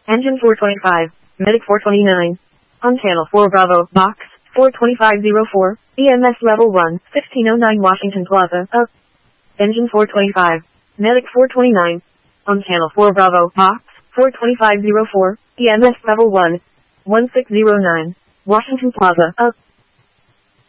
Engine 425, Medic 429. On channel 4 Bravo, box 42504, EMS level 1, 1509 Washington Plaza, up. Engine 425, Medic 429. On channel 4 Bravo, box 42504, EMS level 1, 1609 Washington Plaza, up.